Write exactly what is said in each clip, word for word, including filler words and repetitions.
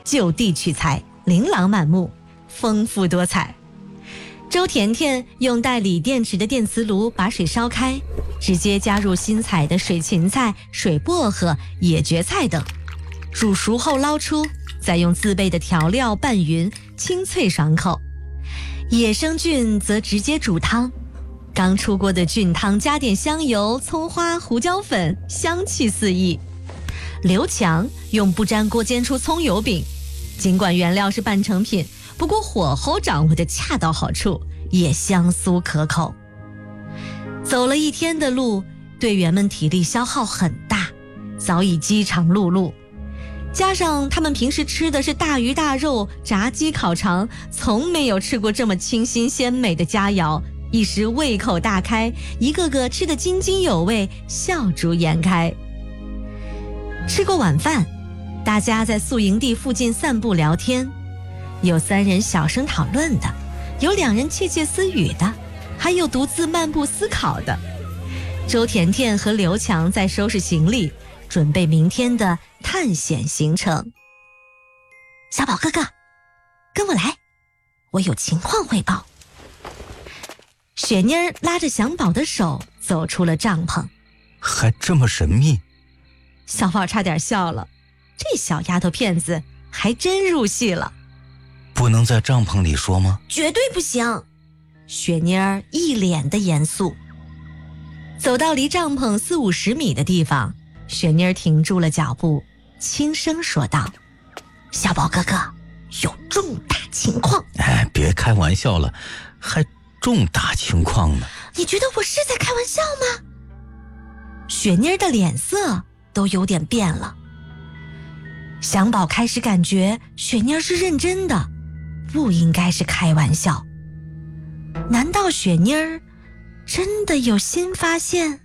就地取材，琳琅满目，丰富多彩。周甜甜用带锂电池的电磁炉把水烧开，直接加入新采的水芹菜、水薄荷、野蕨菜等，煮熟后捞出，再用自备的调料拌匀，清脆爽口。野生菌则直接煮汤，刚出锅的菌汤加点香油、葱花、胡椒粉，香气四溢。刘强用不粘锅煎出葱油饼，尽管原料是半成品，不过火候掌握的恰到好处，也香酥可口。走了一天的路，队员们体力消耗很大，早已饥肠辘辘。加上他们平时吃的是大鱼大肉、炸鸡烤肠，从没有吃过这么清新鲜美的佳肴，一时胃口大开，一个个吃得津津有味，笑逐颜开。吃过晚饭，大家在宿营地附近散步聊天，有三人小声讨论的，有两人窃窃私语的，还有独自漫步思考的。周甜甜和刘强在收拾行李，准备明天的探险行程。小宝哥哥，跟我来，我有情况汇报。雪妮儿拉着小宝的手走出了帐篷。 还这么神秘？ 小宝差点笑了，这小丫头片子还真入戏了。 不能在帐篷里说吗？ 绝对不行。雪妮儿一脸的严肃。走到离帐篷四五十米的地方，雪妮儿停住了脚步，轻声说道：小宝哥哥，有重大情况。 哎，别开玩笑了，还重大情况呢。 你觉得我是在开玩笑吗？雪妮儿的脸色都有点变了。祥宝开始感觉雪妮儿是认真的，不应该是开玩笑。难道雪妮儿真的有新发现？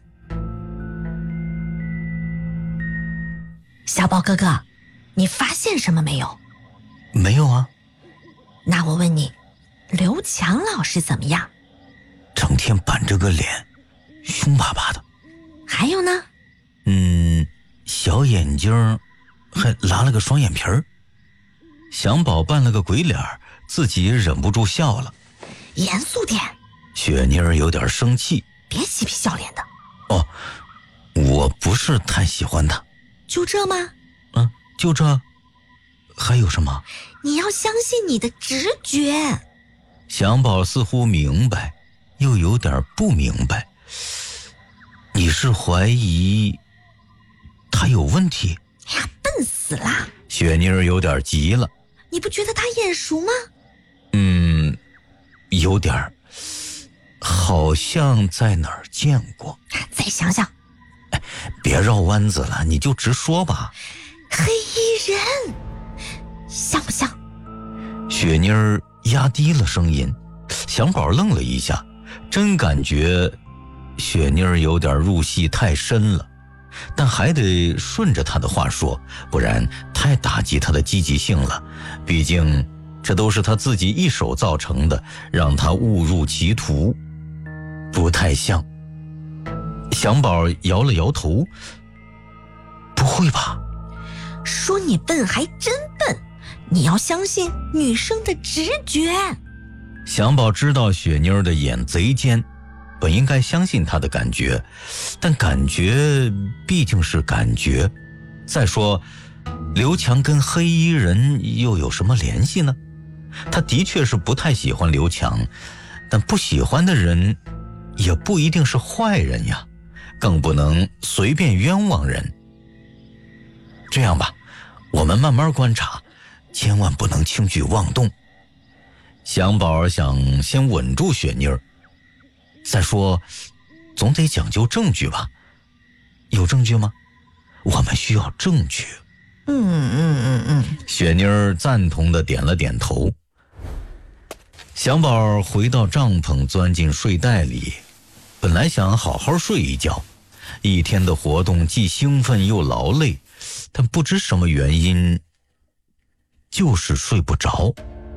小宝哥哥，你发现什么没有？ 没有啊。 那我问你，刘强老师怎么样？ 整天板着个脸，凶巴巴的。 还有呢？ 嗯，小眼睛还拉了个双眼皮儿。祥宝扮了个鬼脸，自己忍不住笑了。 严肃点。 雪妮儿有点生气。 别嬉皮笑脸的。 哦，我不是太喜欢他。 就这吗？ 嗯，就这。还有什么？ 你要相信你的直觉。 祥宝似乎明白，又有点不明白。你是怀疑他有问题？ 哎呀，笨死啦！ 雪妮儿有点急了。 你不觉得他眼熟吗？ 嗯，有点，好像在哪儿见过。 再想想。 哎，别绕弯子了，你就直说吧。 黑衣人，像不像？ 雪妮儿压低了声音。祥宝愣了一下，真感觉雪妮儿有点入戏太深了，但还得顺着她的话说，不然太打击她的积极性了。毕竟这都是她自己一手造成的，让她误入歧途，不太像。祥宝摇了摇头。不会吧？ 说你笨还真笨，你要相信女生的直觉。 祥宝知道雪妞的眼贼尖，本应该相信她的感觉，但感觉毕竟是感觉。再说刘强跟黑衣人又有什么联系呢？他的确是不太喜欢刘强，但不喜欢的人也不一定是坏人呀，更不能随便冤枉人。这样吧，我们慢慢观察，千万不能轻举妄动。祥宝想先稳住雪妮儿，再说总得讲究证据吧。有证据吗？我们需要证据。 嗯嗯嗯嗯。 雪妮儿赞同地点了点头。祥宝回到帐篷，钻进睡袋里，本来想好好睡一觉，一天的活动既兴奋又劳累，但不知什么原因就是睡不着。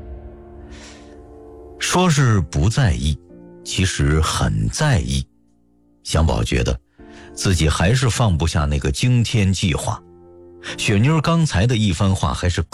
说是不在意，其实很在意。祥宝觉得自己还是放不下那个惊天计划。雪妞刚才的一番话还是